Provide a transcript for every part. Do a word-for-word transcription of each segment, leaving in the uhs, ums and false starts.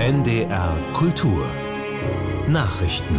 N D R Kultur Nachrichten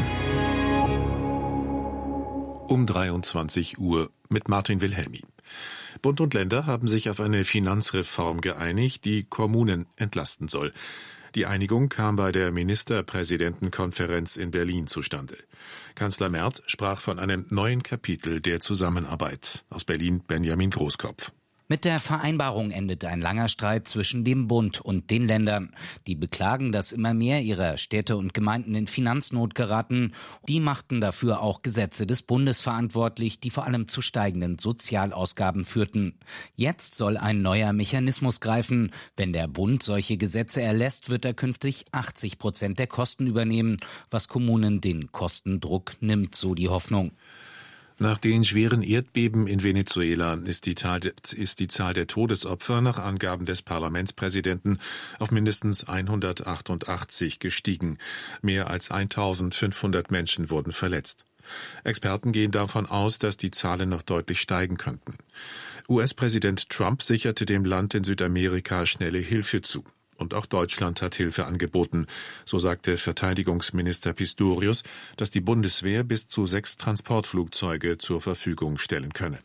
um dreiundzwanzig Uhr mit Martin Wilhelmi. Bund und Länder haben sich auf eine Finanzreform geeinigt, die Kommunen entlasten soll. Die Einigung kam bei der Ministerpräsidentenkonferenz in Berlin zustande. Kanzler Merz sprach von einem neuen Kapitel der Zusammenarbeit. Aus Berlin Benjamin Großkopf. Mit der Vereinbarung endet ein langer Streit zwischen dem Bund und den Ländern. Die beklagen, dass immer mehr ihrer Städte und Gemeinden in Finanznot geraten. Die machten dafür auch Gesetze des Bundes verantwortlich, die vor allem zu steigenden Sozialausgaben führten. Jetzt soll ein neuer Mechanismus greifen. Wenn der Bund solche Gesetze erlässt, wird er künftig achtzig Prozent der Kosten übernehmen, was Kommunen den Kostendruck nimmt, so die Hoffnung. Nach den schweren Erdbeben in Venezuela ist die, Zahl, ist die Zahl der Todesopfer nach Angaben des Parlamentspräsidenten auf mindestens hundertachtundachtzig gestiegen. Mehr als eintausendfünfhundert Menschen wurden verletzt. Experten gehen davon aus, dass die Zahlen noch deutlich steigen könnten. U S-Präsident Trump sicherte dem Land in Südamerika schnelle Hilfe zu. Und auch Deutschland hat Hilfe angeboten. So sagte Verteidigungsminister Pistorius, dass die Bundeswehr bis zu sechs Transportflugzeuge zur Verfügung stellen könne.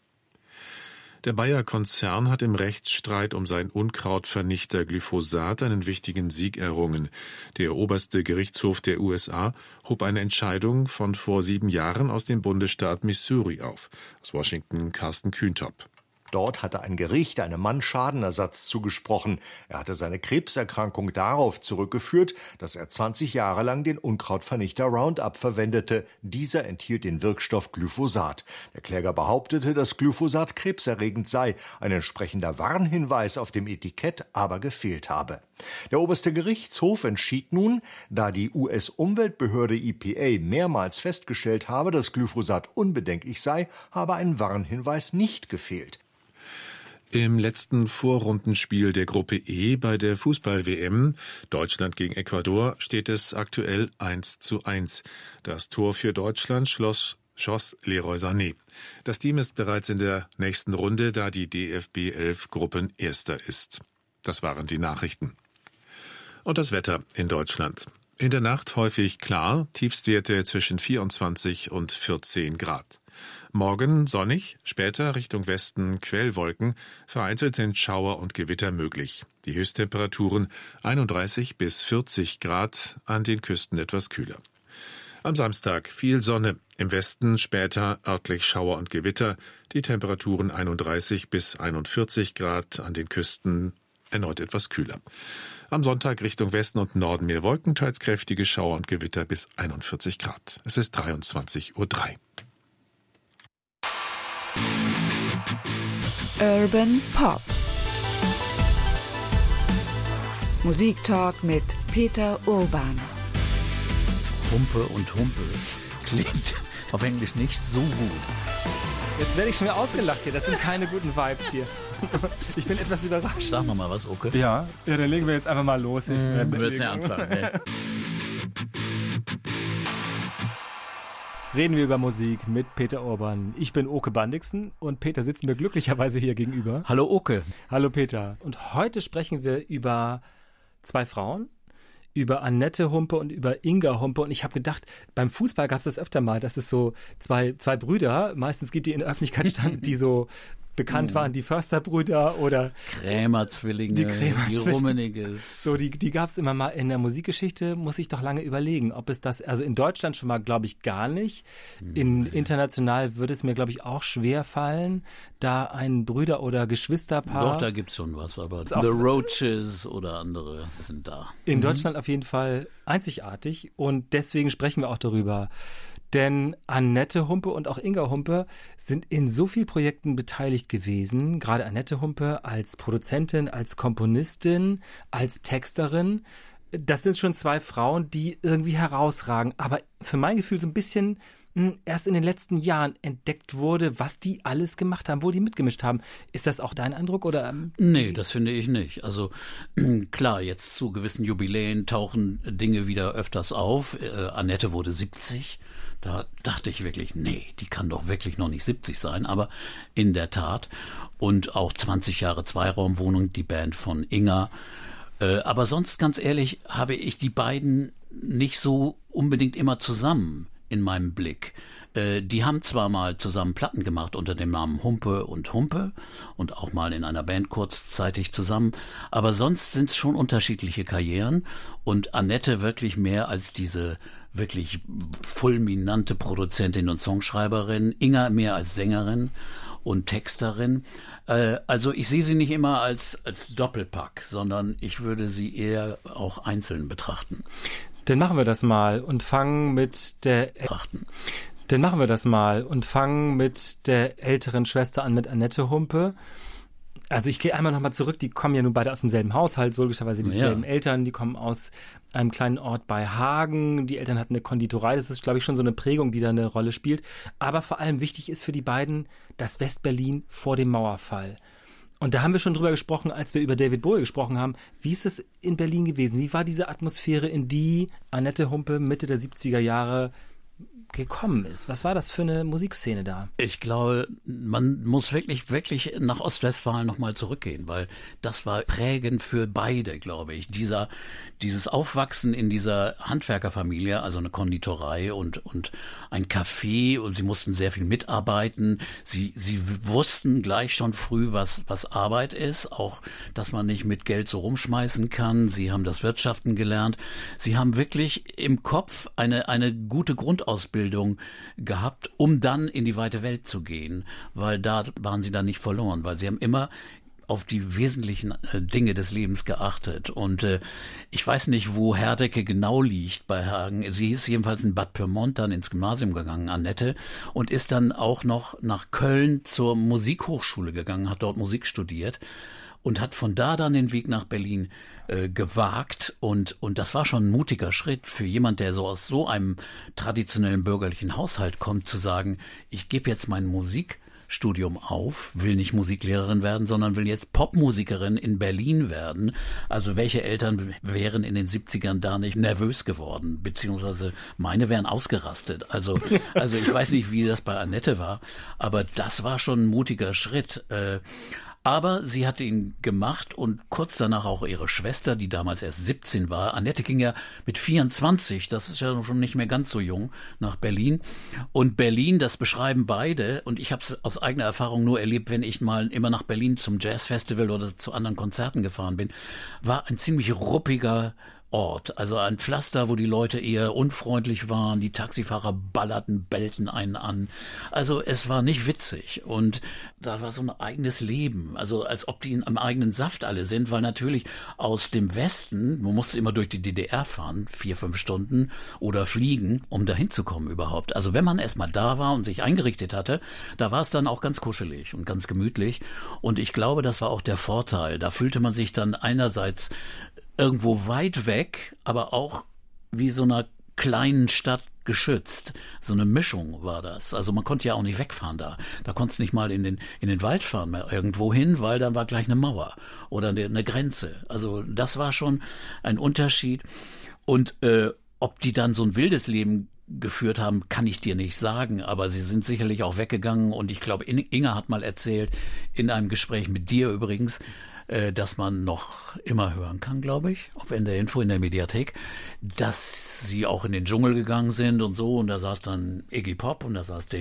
Der Bayer-Konzern hat im Rechtsstreit um sein Unkrautvernichter Glyphosat einen wichtigen Sieg errungen. Der oberste Gerichtshof der U S A hob eine Entscheidung von vor sieben Jahren aus dem Bundesstaat Missouri auf. Aus Washington Carsten Kühntop. Dort hatte ein Gericht einem Mann Schadenersatz zugesprochen. Er hatte seine Krebserkrankung darauf zurückgeführt, dass er zwanzig Jahre lang den Unkrautvernichter Roundup verwendete. Dieser enthielt den Wirkstoff Glyphosat. Der Kläger behauptete, dass Glyphosat krebserregend sei. Ein entsprechender Warnhinweis auf dem Etikett aber gefehlt habe. Der oberste Gerichtshof entschied nun, da die U S-Umweltbehörde E P A mehrmals festgestellt habe, dass Glyphosat unbedenklich sei, habe ein Warnhinweis nicht gefehlt. Im letzten Vorrundenspiel der Gruppe E bei der Fußball-W M Deutschland gegen Ecuador steht es aktuell eins zu eins. Das Tor für Deutschland schloss, schoss Leroy Sané. Das Team ist bereits in der nächsten Runde, da die D F B elf Gruppenerster ist. Das waren die Nachrichten. Und das Wetter in Deutschland. In der Nacht häufig klar, Tiefstwerte zwischen vierundzwanzig und vierzehn Grad. Morgen sonnig, später Richtung Westen Quellwolken, vereinzelt sind Schauer und Gewitter möglich. Die Höchsttemperaturen einunddreißig bis vierzig Grad, an den Küsten etwas kühler. Am Samstag viel Sonne, im Westen später örtlich Schauer und Gewitter, die Temperaturen einunddreißig bis einundvierzig Grad, an den Küsten erneut etwas kühler. Am Sonntag Richtung Westen und Norden mehr Wolken, teils kräftige Schauer und Gewitter bis einundvierzig Grad. Es ist dreiundzwanzig Uhr drei. Urban Pop. Musiktalk mit Peter Urban. Humpe und Humpel klingt auf Englisch nicht so gut. Jetzt werde ich schon wieder ausgelacht hier. Das sind keine guten Vibes hier. Ich bin etwas überrascht. Sag noch mal was, Oke. Ja, ja, dann legen wir jetzt einfach mal los. Ich mm, du wirst ja anfangen. Ne? Reden wir über Musik mit Peter Urban. Ich bin Oke Bandixen und Peter sitzt mir glücklicherweise hier gegenüber. Hallo Oke. Hallo Peter. Und heute sprechen wir über zwei Frauen, über Annette Humpe und über Inga Humpe. Und ich habe gedacht, beim Fußball gab es das öfter mal, dass es so zwei, zwei Brüder, meistens gibt die in der Öffentlichkeit standen, die so bekannt waren, die Försterbrüder oder Krämer-Zwillinge, die, Krämer die Rummeniges. So, die, die gab es immer mal in der Musikgeschichte, muss ich doch lange überlegen, ob es das, also in Deutschland schon mal, glaube ich, gar nicht. In international würde es mir, glaube ich, auch schwer fallen, da ein Brüder- oder Geschwisterpaar. Doch, da gibt's schon was, aber The Roaches oder andere sind da. In mhm. Deutschland auf jeden Fall einzigartig und deswegen sprechen wir auch darüber. Denn Annette Humpe und auch Inga Humpe sind in so vielen Projekten beteiligt gewesen. Gerade Annette Humpe als Produzentin, als Komponistin, als Texterin. Das sind schon zwei Frauen, die irgendwie herausragen. Aber für mein Gefühl so ein bisschen mh, erst in den letzten Jahren entdeckt wurde, was die alles gemacht haben, wo die mitgemischt haben. Ist das auch dein Eindruck? Oder? Nee, das finde ich nicht. Also klar, jetzt zu gewissen Jubiläen tauchen Dinge wieder öfters auf. Äh, Annette wurde siebzig. Da dachte ich wirklich, nee, die kann doch wirklich noch nicht siebzig sein, aber in der Tat. Und auch zwanzig Jahre Zweiraumwohnung, die Band von Inga. Äh, aber sonst, ganz ehrlich, habe ich die beiden nicht so unbedingt immer zusammen in meinem Blick. Äh, die haben zwar mal zusammen Platten gemacht unter dem Namen Humpe und Humpe und auch mal in einer Band kurzzeitig zusammen, aber sonst sind es schon unterschiedliche Karrieren und Annette wirklich mehr als diese wirklich fulminante Produzentin und Songschreiberin, Inga mehr als Sängerin und Texterin. Äh, also ich sehe sie nicht immer als, als Doppelpack, sondern ich würde sie eher auch einzeln betrachten. Dann machen wir das mal und fangen mit der Betrachten. Dann machen wir das mal und fangen mit der älteren Schwester an, mit Annette Humpe. Also ich gehe einmal nochmal zurück, die kommen ja nun beide aus demselben Haushalt, so logischerweise dieselben ja. Eltern, die kommen aus einem kleinen Ort bei Hagen, die Eltern hatten eine Konditorei, das ist, glaube ich, schon so eine Prägung, die da eine Rolle spielt. Aber vor allem wichtig ist für die beiden das Westberlin vor dem Mauerfall. Und da haben wir schon drüber gesprochen, als wir über David Bowie gesprochen haben. Wie ist es in Berlin gewesen? Wie war diese Atmosphäre, in die Annette Humpe Mitte der siebziger Jahre gekommen ist? Was war das für eine Musikszene da? Ich glaube, man muss wirklich, wirklich nach Ostwestfalen nochmal zurückgehen, weil das war prägend für beide, glaube ich. Dieser, dieses Aufwachsen in dieser Handwerkerfamilie, also eine Konditorei und, und ein Café, und sie mussten sehr viel mitarbeiten. Sie, sie wussten gleich schon früh, was, was Arbeit ist, auch, dass man nicht mit Geld so rumschmeißen kann. Sie haben das Wirtschaften gelernt. Sie haben wirklich im Kopf eine, eine gute Grundausbildung gehabt, um dann in die weite Welt zu gehen, weil da waren sie dann nicht verloren, weil sie haben immer auf die wesentlichen äh, Dinge des Lebens geachtet. Und äh, ich weiß nicht, wo Herdecke genau liegt bei Hagen. Sie ist jedenfalls in Bad Pyrmont dann ins Gymnasium gegangen, Annette, und ist dann auch noch nach Köln zur Musikhochschule gegangen, hat dort Musik studiert und hat von da dann den Weg nach Berlin äh, gewagt. Und, und das war schon ein mutiger Schritt für jemand, der so aus so einem traditionellen bürgerlichen Haushalt kommt, zu sagen, ich gebe jetzt mein Musikstudium auf, will nicht Musiklehrerin werden, sondern will jetzt Popmusikerin in Berlin werden. Also welche Eltern wären in den siebzigern da nicht nervös geworden, beziehungsweise meine wären ausgerastet. Also, also ich weiß nicht, wie das bei Annette war, aber das war schon ein mutiger Schritt. Äh, Aber sie hatte ihn gemacht und kurz danach auch ihre Schwester, die damals erst siebzehn war. Annette ging ja mit vierundzwanzig, das ist ja schon nicht mehr ganz so jung, nach Berlin. Und Berlin, das beschreiben beide, und ich habe es aus eigener Erfahrung nur erlebt, wenn ich mal immer nach Berlin zum Jazzfestival oder zu anderen Konzerten gefahren bin, war ein ziemlich ruppiger Ort, also ein Pflaster, wo die Leute eher unfreundlich waren, die Taxifahrer ballerten, bellten einen an. Also es war nicht witzig und da war so ein eigenes Leben, also als ob die am eigenen Saft alle sind, weil natürlich aus dem Westen, man musste immer durch die D D R fahren, vier, fünf Stunden oder fliegen, um dahin zu kommen überhaupt. Also wenn man erstmal da war und sich eingerichtet hatte, da war es dann auch ganz kuschelig und ganz gemütlich und ich glaube, das war auch der Vorteil. Da fühlte man sich dann einerseits irgendwo weit weg, aber auch wie so einer kleinen Stadt geschützt. So eine Mischung war das. Also man konnte ja auch nicht wegfahren da. Da konntest du nicht mal in den, in den Wald fahren mehr irgendwo hin, weil dann war gleich eine Mauer oder eine, eine Grenze. Also das war schon ein Unterschied. Und äh, ob die dann so ein wildes Leben geführt haben, kann ich dir nicht sagen, aber sie sind sicherlich auch weggegangen und ich glaube, Inga hat mal erzählt, in einem Gespräch mit dir übrigens, dass man noch immer hören kann, glaube ich, auf N D R Info in der Mediathek, dass sie auch in den Dschungel gegangen sind und so und da saß dann Iggy Pop und da saß Dave